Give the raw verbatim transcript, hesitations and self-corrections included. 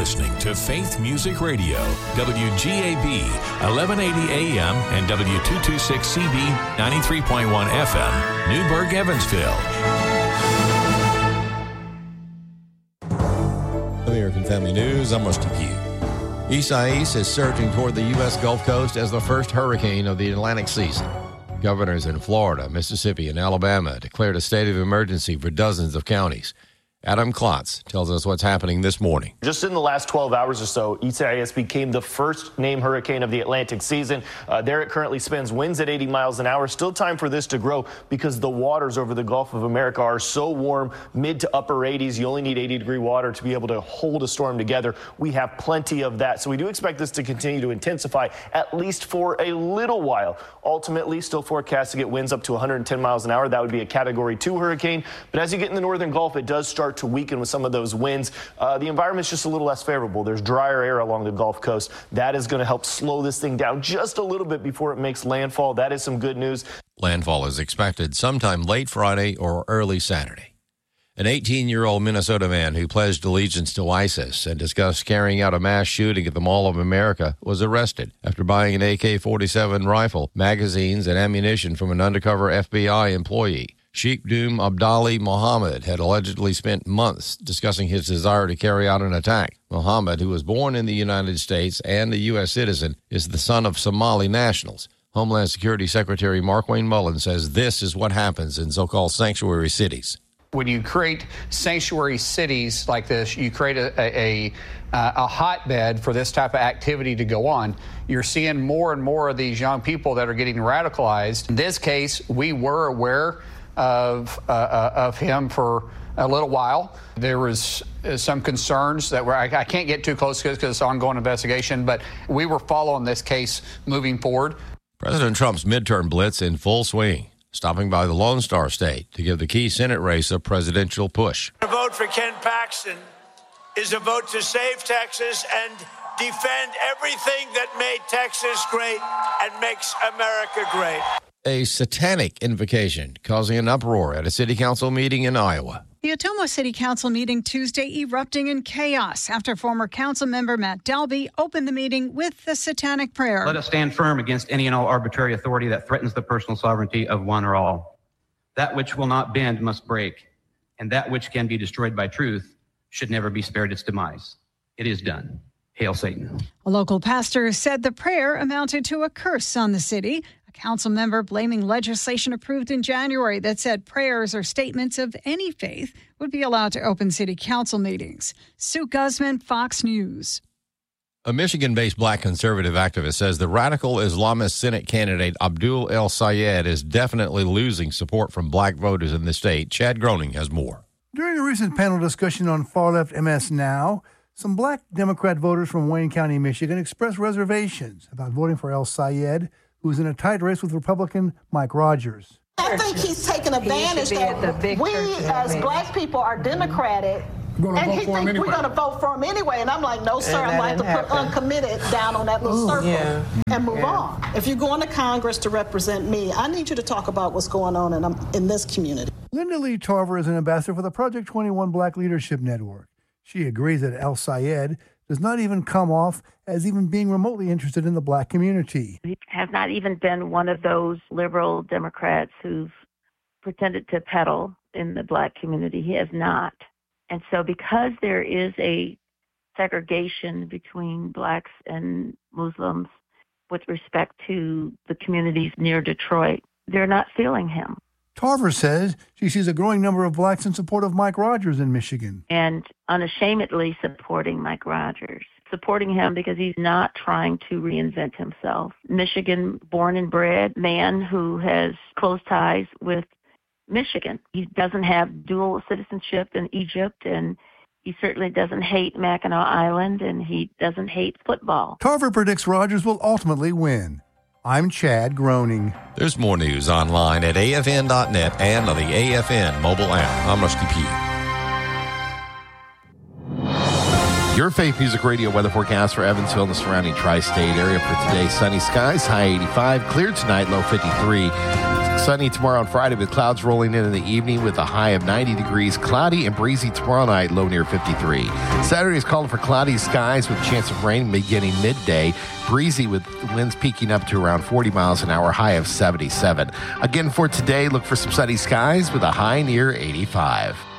listening to Faith Music Radio, W G A B, eleven eighty A M and W two twenty-six C B, ninety-three point one F M, Newburgh, Evansville. American Family News, I'm Rusty Pugh. Isaias is surging toward the U S Gulf Coast as the first hurricane of the Atlantic season. Governors in Florida, Mississippi, and Alabama declared a state of emergency for dozens of counties. Adam Klotz tells us what's happening this morning. Just in the last twelve hours or so, Isaias became the first named hurricane of the Atlantic season. Uh, there it currently spins winds at eighty miles an hour. Still time for this to grow because the waters over the Gulf of America are so warm, mid to upper eighties. You only need eighty degree water to be able to hold a storm together. We have plenty of that. So we do expect this to continue to intensify at least for a little while. Ultimately, still forecast to get winds up to one hundred ten miles an hour. That would be a category two hurricane. But as you get in the northern Gulf, it does start to weaken with some of those winds. Uh, the environment's just a little less favorable. There's drier air along the Gulf Coast. That is going to help slow this thing down just a little bit before it makes landfall. That is some good news. Landfall is expected sometime late Friday or early Saturday. An eighteen-year-old Minnesota man who pledged allegiance to ISIS and discussed carrying out a mass shooting at the Mall of America was arrested after buying an A K forty-seven rifle, magazines, and ammunition from an undercover F B I employee. Sheikh Doom Abdali Mohammed had allegedly spent months discussing his desire to carry out an attack. Mohammed, who was born in the United States and a U S citizen, is the son of Somali nationals. Homeland Security Secretary Markwayne Mullin says this is what happens in so-called sanctuary cities. When you create sanctuary cities like this, you create a, a, a, a hotbed for this type of activity to go on. You're seeing more and more of these young people that are getting radicalized. In this case, we were aware of uh, of him for a little while. There was uh, some concerns that were, I, I can't get too close because it's ongoing investigation, but we were following this case moving forward. President Trump's midterm blitz in full swing, stopping by the Lone Star State to give the key Senate race a presidential push. A vote for Ken Paxton is a vote to save Texas and defend everything that made Texas great and makes America great. A satanic invocation causing an uproar at a city council meeting in Iowa. The Ottumwa City Council meeting Tuesday erupting in chaos after former council member Matt Dalby opened the meeting with the satanic prayer. Let us stand firm against any and all arbitrary authority that threatens the personal sovereignty of one or all. That which will not bend must break, and that which can be destroyed by truth should never be spared its demise. It is done. Hail Satan. A local pastor said the prayer amounted to a curse on the city. Council member blaming legislation approved in January that said prayers or statements of any faith would be allowed to open city council meetings. Sue Guzman, Fox News. A Michigan-based black conservative activist says the radical Islamist Senate candidate Abdul El Sayed is definitely losing support from black voters in the state. Chad Groening has more. During a recent panel discussion on far-left M S Now, some black Democrat voters from Wayne County, Michigan, expressed reservations about voting for El Sayed, who's in a tight race with Republican Mike Rogers. I think he's taking advantage that we as black people are Democratic, and he thinks we're going to vote for him anyway. And I'm like, no, sir, I'm going to put uncommitted down on that little Ooh, circle yeah. and move yeah. on. If you're going to Congress to represent me, I need you to talk about what's going on in, in this community. Linda Lee Tarver is an ambassador for the Project twenty-one Black Leadership Network. She agrees that El Sayed does not even come off as even being remotely interested in the black community. He has not even been one of those liberal Democrats who've pretended to peddle in the black community. He has not. And so because there is a segregation between blacks and Muslims with respect to the communities near Detroit, they're not feeling him. Tarver says she sees a growing number of blacks in support of Mike Rogers in Michigan. And unashamedly supporting Mike Rogers, supporting him because he's not trying to reinvent himself. Michigan born and bred man who has close ties with Michigan. He doesn't have dual citizenship in Egypt, and he certainly doesn't hate Mackinac Island, and he doesn't hate football. Tarver predicts Rogers will ultimately win. I'm Chad Groening. There's more news online at A F N dot net and on the A F N mobile app. I'm Rusty Pugh. Your Faith Music Radio weather forecast for Evansville and the surrounding tri-state area for today. Sunny skies, high eighty-five. Clear tonight, low fifty-three. Sunny tomorrow and Friday with clouds rolling in in the evening with a high of ninety degrees. Cloudy and breezy tomorrow night, low near fifty-three. Saturday is calling for cloudy skies with a chance of rain beginning midday. Breezy with winds peaking up to around forty miles an hour, high of seventy-seven. Again for today, look for some sunny skies with a high near eighty-five.